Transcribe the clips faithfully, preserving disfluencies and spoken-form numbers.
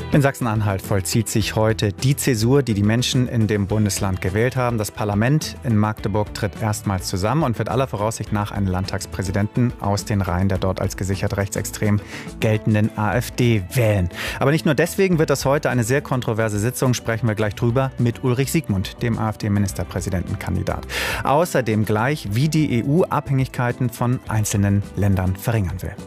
In Sachsen-Anhalt vollzieht sich heute die Zäsur, die die Menschen in dem Bundesland gewählt haben. Das Parlament in Magdeburg tritt erstmals zusammen und wird aller Voraussicht nach einen Landtagspräsidenten aus den Reihen der dort als gesichert rechtsextrem geltenden AfD wählen. Aber nicht nur deswegen wird das heute eine sehr kontroverse Sitzung, sprechen wir gleich drüber, mit Ulrich Siegmund, dem AfD-Ministerpräsidentenkandidat. Außerdem gleich, wie die E U Abhängigkeiten von einzelnen Ländern verringern will.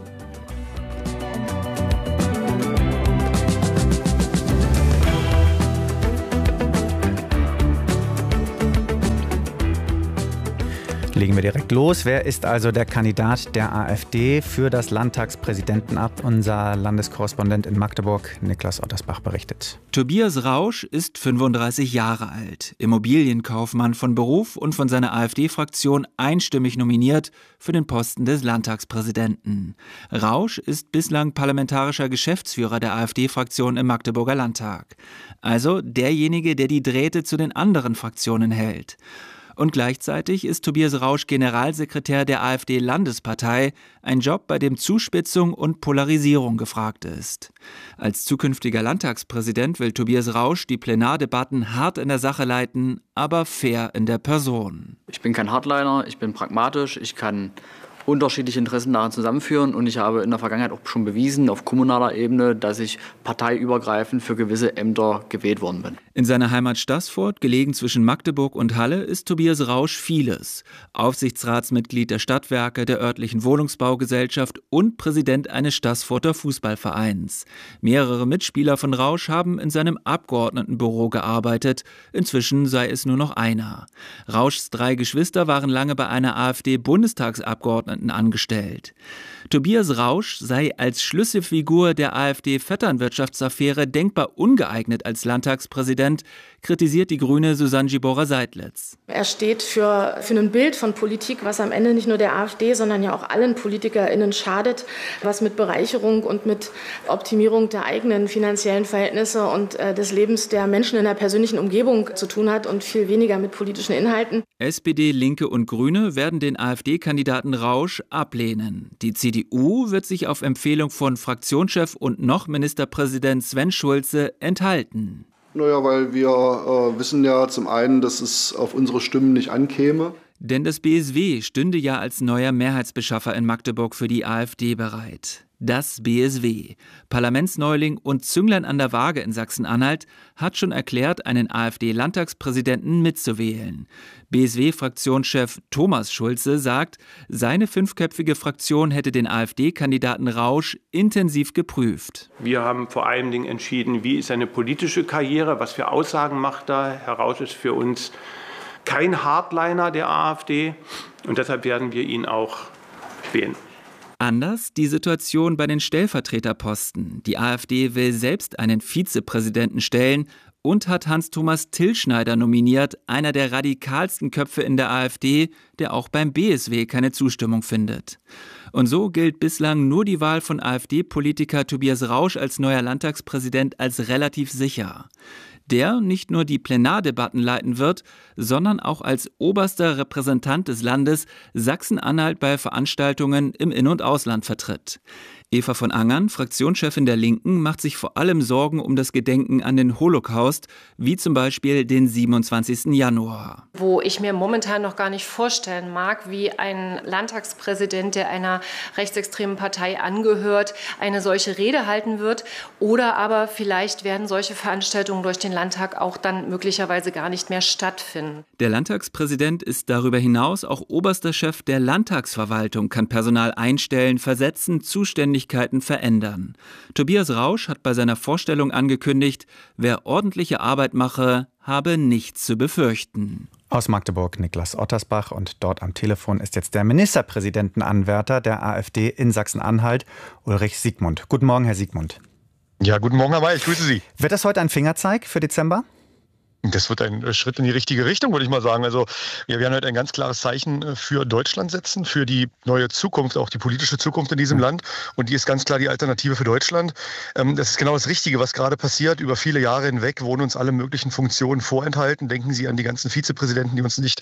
Legen wir direkt los. Wer ist also der Kandidat der AfD für das Landtagspräsidentenamt? Unser Landeskorrespondent in Magdeburg, Niklas Ottersbach, berichtet. Tobias Rausch ist fünfunddreißig Jahre alt, Immobilienkaufmann von Beruf und von seiner AfD-Fraktion einstimmig nominiert für den Posten des Landtagspräsidenten. Rausch ist bislang parlamentarischer Geschäftsführer der AfD-Fraktion im Magdeburger Landtag. Also derjenige, der die Drähte zu den anderen Fraktionen hält. Und gleichzeitig ist Tobias Rausch Generalsekretär der AfD-Landespartei, ein Job, bei dem Zuspitzung und Polarisierung gefragt ist. Als zukünftiger Landtagspräsident will Tobias Rausch die Plenardebatten hart in der Sache leiten, aber fair in der Person. Ich bin kein Hardliner, ich bin pragmatisch, ich kann unterschiedliche Interessen daran zusammenführen und ich habe in der Vergangenheit auch schon bewiesen, auf kommunaler Ebene, dass ich parteiübergreifend für gewisse Ämter gewählt worden bin. In seiner Heimat Staßfurt, gelegen zwischen Magdeburg und Halle, ist Tobias Rausch vieles. Aufsichtsratsmitglied der Stadtwerke, der örtlichen Wohnungsbaugesellschaft und Präsident eines Staßfurter Fußballvereins. Mehrere Mitspieler von Rausch haben in seinem Abgeordnetenbüro gearbeitet. Inzwischen sei es nur noch einer. Rauschs drei Geschwister waren lange bei einer AfD-Bundestagsabgeordneten angestellt. Tobias Rausch sei als Schlüsselfigur der AfD-Vetternwirtschaftsaffäre denkbar ungeeignet als Landtagspräsident, kritisiert die Grüne Susanne Gibora-Seidlitz. Er steht für, für ein Bild von Politik, was am Ende nicht nur der AfD, sondern ja auch allen PolitikerInnen schadet, was mit Bereicherung und mit Optimierung der eigenen finanziellen Verhältnisse und äh, des Lebens der Menschen in der persönlichen Umgebung zu tun hat und viel weniger mit politischen Inhalten. S P D, Linke und Grüne werden den AfD-Kandidaten Rausch ablehnen. Die C D U wird sich auf Empfehlung von Fraktionschef und noch Ministerpräsident Sven Schulze enthalten. Naja, weil wir äh, wissen ja zum einen, dass es auf unsere Stimmen nicht ankäme. Denn das B S W stünde ja als neuer Mehrheitsbeschaffer in Magdeburg für die AfD bereit. Das B S W, Parlamentsneuling und Zünglein an der Waage in Sachsen-Anhalt, hat schon erklärt, einen AfD-Landtagspräsidenten mitzuwählen. B S W-Fraktionschef Thomas Schulze sagt, seine fünfköpfige Fraktion hätte den AfD-Kandidaten Rausch intensiv geprüft. Wir haben vor allen Dingen entschieden, wie ist seine politische Karriere, was für Aussagen macht er. Herr Rausch ist für uns kein Hardliner der AfD und deshalb werden wir ihn auch wählen. Anders die Situation bei den Stellvertreterposten. Die AfD will selbst einen Vizepräsidenten stellen und hat Hans-Thomas Tillschneider nominiert, einer der radikalsten Köpfe in der AfD, der auch beim B S W keine Zustimmung findet. Und so gilt bislang nur die Wahl von AfD-Politiker Tobias Rausch als neuer Landtagspräsident als relativ sicher. Der nicht nur die Plenardebatten leiten wird, sondern auch als oberster Repräsentant des Landes Sachsen-Anhalt bei Veranstaltungen im In- und Ausland vertritt. Eva von Angern, Fraktionschefin der Linken, macht sich vor allem Sorgen um das Gedenken an den Holocaust, wie zum Beispiel den siebenundzwanzigsten Januar. Wo ich mir momentan noch gar nicht vorstellen mag, wie ein Landtagspräsident, der einer rechtsextremen Partei angehört, eine solche Rede halten wird. Oder aber vielleicht werden solche Veranstaltungen durch den Landtag auch dann möglicherweise gar nicht mehr stattfinden. Der Landtagspräsident ist darüber hinaus auch oberster Chef der Landtagsverwaltung, kann Personal einstellen, versetzen, zuständig verändern. Tobias Rausch hat bei seiner Vorstellung angekündigt, wer ordentliche Arbeit mache, habe nichts zu befürchten. Aus Magdeburg Niklas Ottersbach und dort am Telefon ist jetzt der Ministerpräsidentenanwärter der AfD in Sachsen-Anhalt, Ulrich Siegmund. Guten Morgen, Herr Siegmund. Ja, guten Morgen, Herr May, ich grüße Sie. Wird das heute ein Fingerzeig für Dezember? Das wird ein Schritt in die richtige Richtung, würde ich mal sagen. Also wir werden heute ein ganz klares Zeichen für Deutschland setzen, für die neue Zukunft, auch die politische Zukunft in diesem mhm. Land. Und die ist ganz klar die Alternative für Deutschland. Das ist genau das Richtige, was gerade passiert. Über viele Jahre hinweg wurden uns alle möglichen Funktionen vorenthalten. Denken Sie an die ganzen Vizepräsidenten, die uns nicht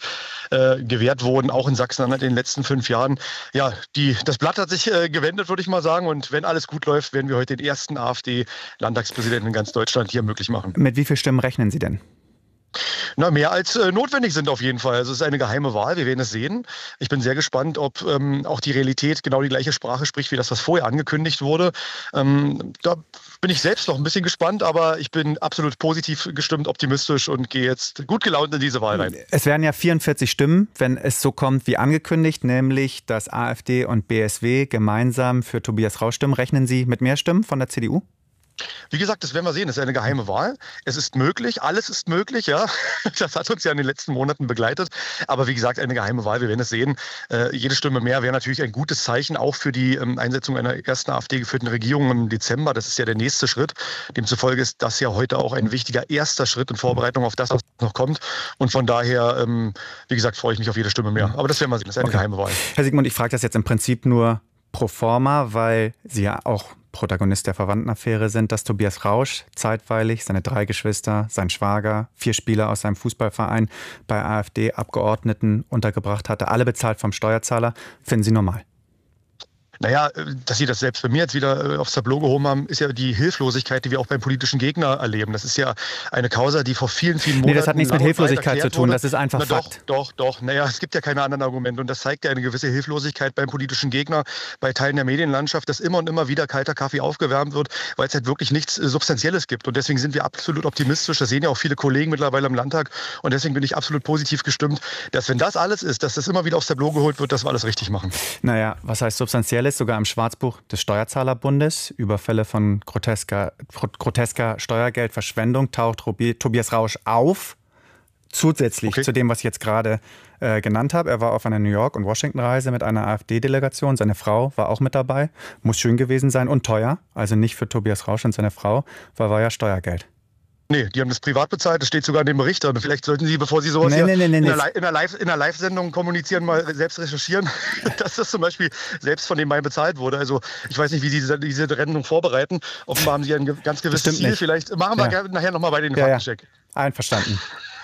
äh, gewährt wurden, auch in Sachsen-Anhalt in den letzten fünf Jahren. Ja, die, das Blatt hat sich äh, gewendet, würde ich mal sagen. Und wenn alles gut läuft, werden wir heute den ersten AfD-Landtagspräsidenten in ganz Deutschland hier möglich machen. Mit wie vielen Stimmen rechnen Sie denn? Na, mehr als äh, notwendig sind auf jeden Fall. Also es ist eine geheime Wahl, wir werden es sehen. Ich bin sehr gespannt, ob ähm, auch die Realität genau die gleiche Sprache spricht, wie das, was vorher angekündigt wurde. Ähm, da bin ich selbst noch ein bisschen gespannt, aber ich bin absolut positiv gestimmt, optimistisch und gehe jetzt gut gelaunt in diese Wahl rein. Es werden ja vierundvierzig Stimmen, wenn es so kommt wie angekündigt, nämlich dass AfD und B S W gemeinsam für Tobias Rausch stimmen. Rechnen Sie mit mehr Stimmen von der C D U? Wie gesagt, das werden wir sehen. Es ist eine geheime Wahl. Es ist möglich, alles ist möglich, ja. Das hat uns ja in den letzten Monaten begleitet. Aber wie gesagt, eine geheime Wahl, wir werden es sehen. Äh, jede Stimme mehr wäre natürlich ein gutes Zeichen, auch für die ähm, Einsetzung einer ersten AfD-geführten Regierung im Dezember. Das ist ja der nächste Schritt. Demzufolge ist das ja heute auch ein wichtiger erster Schritt in Vorbereitung auf das, was noch kommt. Und von daher, ähm, wie gesagt, freue ich mich auf jede Stimme mehr. Aber das werden wir sehen. Das ist eine okay. geheime Wahl. Herr Siegmund, ich frage das jetzt im Prinzip nur pro forma, weil Sie ja auch Protagonist der Verwandtenaffäre sind, dass Tobias Rausch zeitweilig seine drei Geschwister, sein Schwager, vier Spieler aus seinem Fußballverein bei AfD-Abgeordneten untergebracht hatte, alle bezahlt vom Steuerzahler. Finden Sie normal? Naja, dass Sie das selbst bei mir jetzt wieder aufs Tableau gehoben haben, ist ja die Hilflosigkeit, die wir auch beim politischen Gegner erleben. Das ist ja eine Causa, die vor vielen, vielen Monaten... Nee, das hat nichts mit Hilflosigkeit zu tun, wurde. Das ist einfach Na Fakt. Doch, doch, doch. Naja, es gibt ja keine anderen Argumente und das zeigt ja eine gewisse Hilflosigkeit beim politischen Gegner, bei Teilen der Medienlandschaft, dass immer und immer wieder kalter Kaffee aufgewärmt wird, weil es halt wirklich nichts Substanzielles gibt. Und deswegen sind wir absolut optimistisch. Das sehen ja auch viele Kollegen mittlerweile im Landtag. Und deswegen bin ich absolut positiv gestimmt, dass wenn das alles ist, dass das immer wieder aufs Tableau geholt wird, dass wir alles richtig machen. Naja, was heißt Substanzielles? Sogar im Schwarzbuch des Steuerzahlerbundes über Fälle von grotesker, grotesker Steuergeldverschwendung taucht Tobias Rausch auf, zusätzlich okay. zu dem, was ich jetzt gerade äh, genannt habe. Er war auf einer New York- und Washington-Reise mit einer AfD-Delegation. Seine Frau war auch mit dabei. Muss schön gewesen sein und teuer. Also nicht für Tobias Rausch und seine Frau, weil war ja Steuergeld. Nee, die haben das privat bezahlt, das steht sogar in dem Bericht. Und vielleicht sollten Sie, bevor Sie sowas nee, hier nee, nee, nee, in, der in, der Live, in der Live-Sendung kommunizieren, mal selbst recherchieren, dass das zum Beispiel selbst von dem Mai bezahlt wurde. Also ich weiß nicht, wie Sie diese, diese Rechnung vorbereiten. Offenbar haben Sie ein ganz gewisses Ziel. Nicht. Vielleicht machen wir ja. nachher nochmal bei den ja, Faktencheck. Ja. Einverstanden.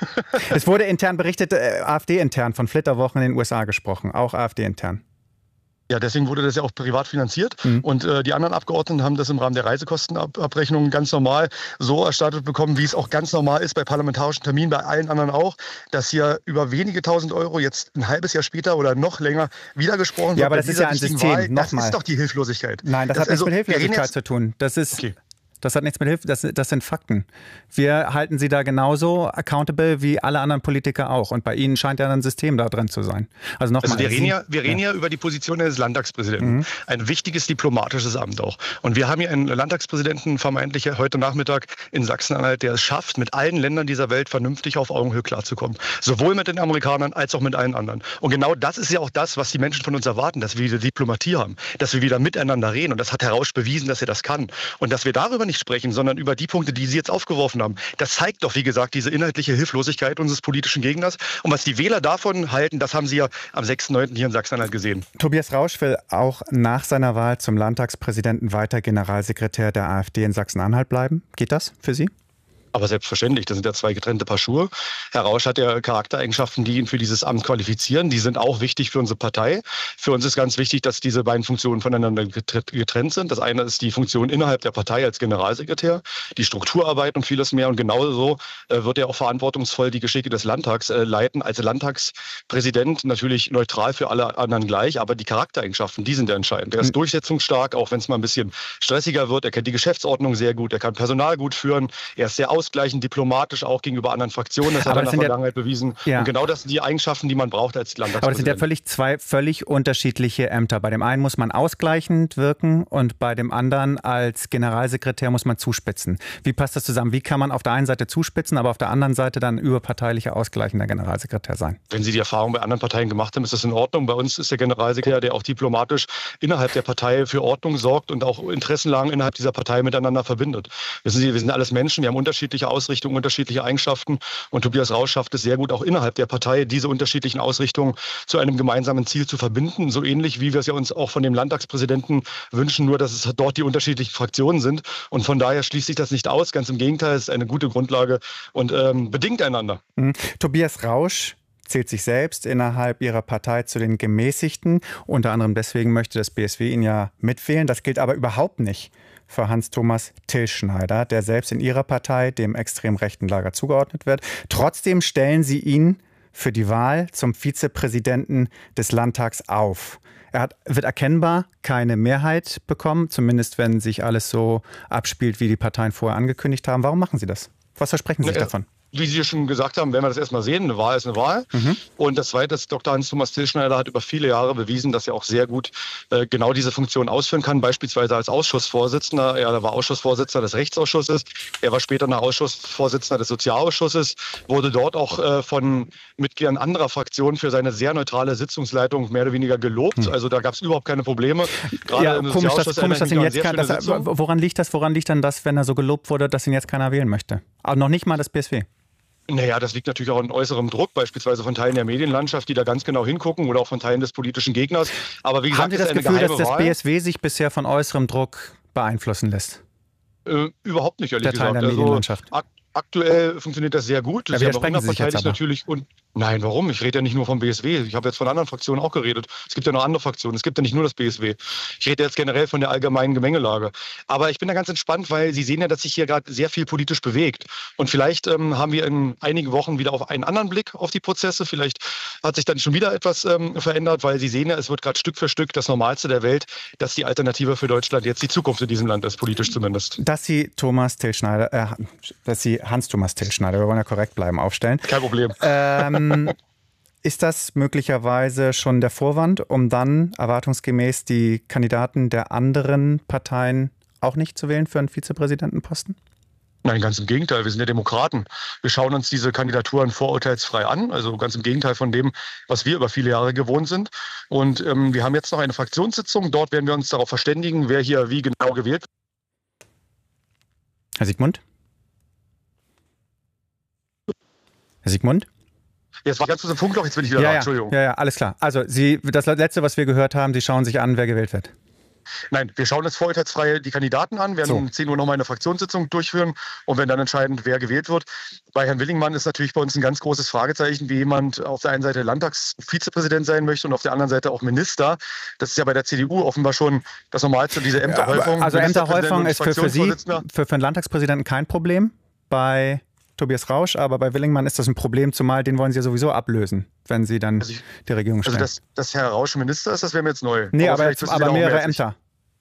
Es wurde intern berichtet, äh, AfD-intern, von Flitterwochen in den U S A gesprochen, auch AfD-intern. Ja, deswegen wurde das ja auch privat finanziert. Mhm. Und äh, die anderen Abgeordneten haben das im Rahmen der Reisekostenabrechnung ganz normal so erstattet bekommen, wie es auch ganz normal ist bei parlamentarischen Terminen, bei allen anderen auch, dass hier über wenige tausend Euro jetzt ein halbes Jahr später oder noch länger wieder gesprochen wird. Ja, aber das ist ja ein System. Wahl. Das Nochmal. ist doch die Hilflosigkeit. Nein, das, das hat also, nichts mit Hilflosigkeit zu tun. Das ist... Okay. Das hat nichts mit Hilfe, das, das sind Fakten. Wir halten sie da genauso accountable wie alle anderen Politiker auch. Und bei Ihnen scheint ja ein System da drin zu sein. Also, noch also mal, wir reden, ja, wir reden ja. ja über die Position des Landtagspräsidenten. Mhm. Ein wichtiges diplomatisches Amt auch. Und wir haben hier einen Landtagspräsidenten vermeintlich heute Nachmittag in Sachsen-Anhalt, der es schafft, mit allen Ländern dieser Welt vernünftig auf Augenhöhe klarzukommen. Sowohl mit den Amerikanern als auch mit allen anderen. Und genau das ist ja auch das, was die Menschen von uns erwarten, dass wir wieder Diplomatie haben, dass wir wieder miteinander reden. Und das hat Herr Rausch bewiesen, dass er das kann. Und dass wir darüber nicht sprechen, sondern über die Punkte, die Sie jetzt aufgeworfen haben. Das zeigt doch, wie gesagt, diese inhaltliche Hilflosigkeit unseres politischen Gegners. Und was die Wähler davon halten, das haben Sie ja am sechsten neunten hier in Sachsen-Anhalt gesehen. Tobias Rausch will auch nach seiner Wahl zum Landtagspräsidenten weiter Generalsekretär der AfD in Sachsen-Anhalt bleiben. Geht das für Sie? Aber selbstverständlich, das sind ja zwei getrennte Paar Schuhe. Herr Rausch hat ja Charaktereigenschaften, die ihn für dieses Amt qualifizieren. Die sind auch wichtig für unsere Partei. Für uns ist ganz wichtig, dass diese beiden Funktionen voneinander getrennt sind. Das eine ist die Funktion innerhalb der Partei als Generalsekretär, die Strukturarbeit und vieles mehr. Und genauso wird er auch verantwortungsvoll die Geschicke des Landtags leiten. Als Landtagspräsident natürlich neutral für alle anderen gleich, aber die Charaktereigenschaften, die sind ja entscheidend. Er ist durchsetzungsstark, auch wenn es mal ein bisschen stressiger wird. Er kennt die Geschäftsordnung sehr gut, er kann Personal gut führen, er ist sehr aus ausgleichen, diplomatisch auch gegenüber anderen Fraktionen. Das hat er in der Vergangenheit ja, bewiesen. Ja. Und genau das sind die Eigenschaften, die man braucht als Landtagspräsident. Aber das sind ja völlig zwei völlig unterschiedliche Ämter. Bei dem einen muss man ausgleichend wirken und bei dem anderen als Generalsekretär muss man zuspitzen. Wie passt das zusammen? Wie kann man auf der einen Seite zuspitzen, aber auf der anderen Seite dann überparteilicher ausgleichender Generalsekretär sein? Wenn Sie die Erfahrung bei anderen Parteien gemacht haben, ist das in Ordnung. Bei uns ist der Generalsekretär, der auch diplomatisch innerhalb der Partei für Ordnung sorgt und auch Interessenlagen innerhalb dieser Partei miteinander verbindet. Wissen Sie, wir sind alles Menschen, wir haben unterschiedliche Ausrichtungen, unterschiedliche Eigenschaften und Tobias Rausch schafft es sehr gut, auch innerhalb der Partei diese unterschiedlichen Ausrichtungen zu einem gemeinsamen Ziel zu verbinden. So ähnlich, wie wir es ja uns auch von dem Landtagspräsidenten wünschen, nur dass es dort die unterschiedlichen Fraktionen sind. Und von daher schließt sich das nicht aus. Ganz im Gegenteil, es ist eine gute Grundlage und ähm, bedingt einander. Mhm. Tobias Rausch, zählt sich selbst innerhalb ihrer Partei zu den Gemäßigten. Unter anderem deswegen möchte das B S W ihn ja mitwählen. Das gilt aber überhaupt nicht für Hans-Thomas Tilschneider, der selbst in ihrer Partei dem extrem rechten Lager zugeordnet wird. Trotzdem stellen sie ihn für die Wahl zum Vizepräsidenten des Landtags auf. Er hat, wird erkennbar keine Mehrheit bekommen, zumindest wenn sich alles so abspielt, wie die Parteien vorher angekündigt haben. Warum machen Sie das? Was versprechen Sie sich davon? Wie Sie schon gesagt haben, werden wir das erstmal sehen. Eine Wahl ist eine Wahl. Mhm. Und das Zweite ist, Doktor Hans-Thomas Tilschneider hat über viele Jahre bewiesen, dass er auch sehr gut äh, genau diese Funktion ausführen kann. Beispielsweise als Ausschussvorsitzender. Er war Ausschussvorsitzender des Rechtsausschusses. Er war später noch Ausschussvorsitzender des Sozialausschusses. Wurde dort auch äh, von Mitgliedern anderer Fraktionen für seine sehr neutrale Sitzungsleitung mehr oder weniger gelobt. Mhm. Also da gab es überhaupt keine Probleme. Gerade ja, im komisch, dass, komisch, dass ihn jetzt kann, dass er, woran liegt das? Woran liegt dann das, wenn er so gelobt wurde, dass ihn jetzt keiner wählen möchte? Aber noch nicht mal das B S W. Naja, das liegt natürlich auch an äußerem Druck, beispielsweise von Teilen der Medienlandschaft, die da ganz genau hingucken oder auch von Teilen des politischen Gegners. Aber wie gesagt, haben Sie das Gefühl, dass das B S W sich bisher von äußerem Druck beeinflussen lässt? Äh, überhaupt nicht, ehrlich der gesagt. Teil der Medienlandschaft. Also, ak aktuell funktioniert das sehr gut. Das ja, ist ja noch innerparteilich natürlich. Und nein, warum? Ich rede ja nicht nur vom B S W. Ich habe jetzt von anderen Fraktionen auch geredet. Es gibt ja noch andere Fraktionen. Es gibt ja nicht nur das B S W. Ich rede jetzt generell von der allgemeinen Gemengelage. Aber ich bin da ganz entspannt, weil Sie sehen ja, dass sich hier gerade sehr viel politisch bewegt. Und vielleicht ähm, haben wir in einigen Wochen wieder auf einen anderen Blick auf die Prozesse. Vielleicht hat sich dann schon wieder etwas ähm, verändert, weil Sie sehen ja, es wird gerade Stück für Stück das Normalste der Welt, dass die Alternative für Deutschland jetzt die Zukunft in diesem Land ist, politisch zumindest. Dass Sie Thomas Tilschneider, äh, dass Sie Hans-Thomas Tilschneider, wir wollen ja korrekt bleiben, aufstellen. Kein Problem. Ähm, ist das möglicherweise schon der Vorwand, um dann erwartungsgemäß die Kandidaten der anderen Parteien auch nicht zu wählen für einen Vizepräsidentenposten? Nein, ganz im Gegenteil. Wir sind ja Demokraten. Wir schauen uns diese Kandidaturen vorurteilsfrei an. Also ganz im Gegenteil von dem, was wir über viele Jahre gewohnt sind. Und ähm, wir haben jetzt noch eine Fraktionssitzung. Dort werden wir uns darauf verständigen, wer hier wie genau gewählt wird. Herr Siegmund? Herr Siegmund? Jetzt war ganz kurz im Funkloch, jetzt bin ich wieder ja, da. Ja, Entschuldigung. Ja, ja, alles klar. Also Sie, das Letzte, was wir gehört haben, Sie schauen sich an, wer gewählt wird. Nein, wir schauen uns vorurteilsfrei die Kandidaten an, werden so. um zehn Uhr nochmal eine Fraktionssitzung durchführen und werden dann entscheiden, wer gewählt wird. Bei Herrn Willingmann ist natürlich bei uns ein ganz großes Fragezeichen, wie jemand auf der einen Seite Landtagsvizepräsident sein möchte und auf der anderen Seite auch Minister. Das ist ja bei der C D U offenbar schon das Normalste, diese Ämterhäufung. Also Ämterhäufung ist für, für Sie, für, für einen Landtagspräsidenten kein Problem. Bei Tobias Rausch, aber bei Willingmann ist das ein Problem, zumal den wollen Sie ja sowieso ablösen, wenn Sie dann also ich, die Regierung stellen. Also, dass, dass Herr Rausch Minister ist, das wäre mir jetzt neu. Nee, aber, aber, jetzt, aber mehrere Ämter.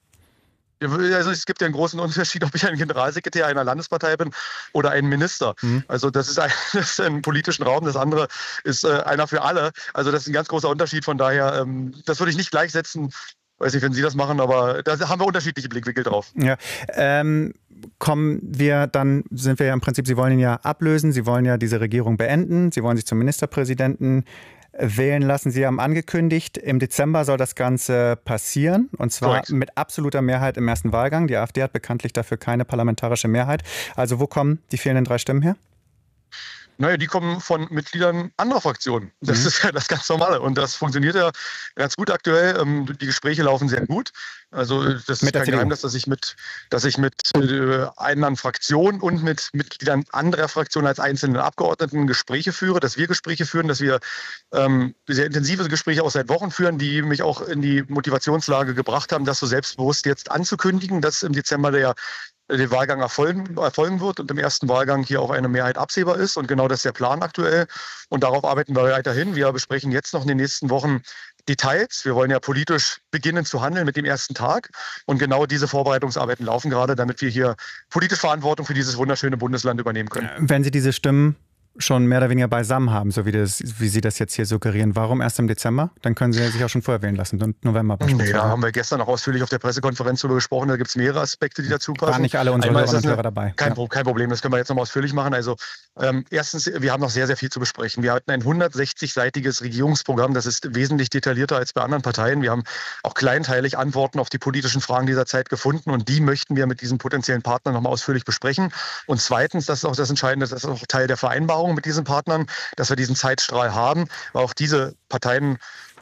Also es gibt ja einen großen Unterschied, ob ich ein Generalsekretär einer Landespartei bin oder ein Minister. Mhm. Also das ist, ein, das ist ein politischen Raum, das andere ist äh, einer für alle. Also das ist ein ganz großer Unterschied, von daher, ähm, das würde ich nicht gleichsetzen. Weiß nicht, wenn Sie das machen, aber da haben wir unterschiedliche Blickwinkel drauf. Ja, ähm, kommen wir dann, sind wir ja im Prinzip, Sie wollen ihn ja ablösen, Sie wollen ja diese Regierung beenden, Sie wollen sich zum Ministerpräsidenten wählen lassen. Sie haben angekündigt, im Dezember soll das Ganze passieren, und zwar Correct. mit absoluter Mehrheit im ersten Wahlgang. Die AfD hat bekanntlich dafür keine parlamentarische Mehrheit. Also wo kommen die fehlenden drei Stimmen her? Naja, die kommen von Mitgliedern anderer Fraktionen. Das mhm. ist ja das ganz Normale. Und das funktioniert ja ganz gut aktuell. Die Gespräche laufen sehr gut. Also das ist kein Geheimnis, dass ich mit, dass ich mit äh, anderen Fraktionen und mit Mitgliedern anderer Fraktionen als einzelnen Abgeordneten Gespräche führe, dass wir Gespräche führen, dass wir ähm, sehr intensive Gespräche auch seit Wochen führen, die mich auch in die Motivationslage gebracht haben, das so selbstbewusst jetzt anzukündigen, dass im Dezember der der Wahlgang erfolgen, erfolgen wird und im ersten Wahlgang hier auch eine Mehrheit absehbar ist. Und genau das ist der Plan aktuell. Und darauf arbeiten wir weiterhin. Wir besprechen jetzt noch in den nächsten Wochen Details. Wir wollen ja politisch beginnen zu handeln mit dem ersten Tag. Und genau diese Vorbereitungsarbeiten laufen gerade, damit wir hier politisch Verantwortung für dieses wunderschöne Bundesland übernehmen können. Wenn Sie diese Stimmen schon mehr oder weniger beisammen haben, so wie, das, wie Sie das jetzt hier suggerieren. Warum erst im Dezember? Dann können Sie ja sich auch schon vorher wählen lassen, und November beispielsweise. Nee, da haben wir gestern auch ausführlich auf der Pressekonferenz darüber gesprochen. Da gibt es mehrere Aspekte, die dazu passen. Waren nicht alle unsere Hörer und Hörer dabei. Kein, ja. kein Problem, das können wir jetzt nochmal ausführlich machen. Also ähm, erstens, wir haben noch sehr, sehr viel zu besprechen. Wir hatten ein hundertsechzig-seitiges Regierungsprogramm. Das ist wesentlich detaillierter als bei anderen Parteien. Wir haben auch kleinteilig Antworten auf die politischen Fragen dieser Zeit gefunden, und die möchten wir mit diesen potenziellen Partnern nochmal ausführlich besprechen. Und zweitens, das ist auch das Entscheidende, das ist auch Teil der Vereinbarung mit diesen Partnern, dass wir diesen Zeitstrahl haben, weil auch diese Parteien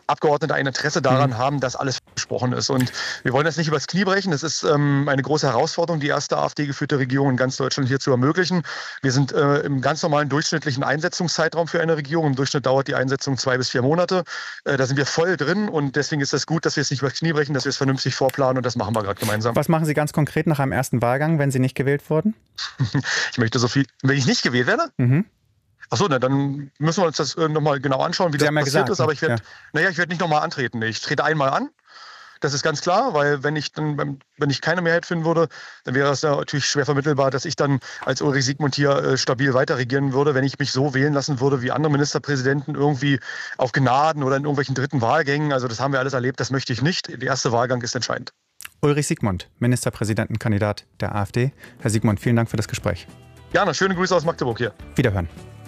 Abgeordnete ein Interesse daran mhm. haben, dass alles versprochen ist. Und wir wollen das nicht übers Knie brechen. Es ist ähm, eine große Herausforderung, die erste AfD-geführte Regierung in ganz Deutschland hier zu ermöglichen. Wir sind äh, im ganz normalen durchschnittlichen Einsetzungszeitraum für eine Regierung. Im Durchschnitt dauert die Einsetzung zwei bis vier Monate. Äh, da sind wir voll drin und deswegen ist es gut, dass wir es nicht übers Knie brechen, dass wir es vernünftig vorplanen und das machen wir gerade gemeinsam. Was machen Sie ganz konkret nach einem ersten Wahlgang, wenn Sie nicht gewählt wurden? Ich möchte so viel, wenn ich nicht gewählt werde? Mhm. Achso, na, dann müssen wir uns das äh, nochmal genau anschauen, wie Sie das haben ja passiert gesagt, ist. Aber ich werde, ja. naja, ich werde nicht nochmal antreten. Ich trete einmal an. Das ist ganz klar, weil wenn ich dann, wenn ich keine Mehrheit finden würde, dann wäre es ja natürlich schwer vermittelbar, dass ich dann als Ulrich Siegmund hier äh, stabil weiter regieren würde, wenn ich mich so wählen lassen würde wie andere Ministerpräsidenten irgendwie auf Gnaden oder in irgendwelchen dritten Wahlgängen. Also das haben wir alles erlebt, das möchte ich nicht. Der erste Wahlgang ist entscheidend. Ulrich Siegmund, Ministerpräsidentenkandidat der AfD. Herr Siegmund, vielen Dank für das Gespräch. Gerne, schöne Grüße aus Magdeburg hier. Wiederhören.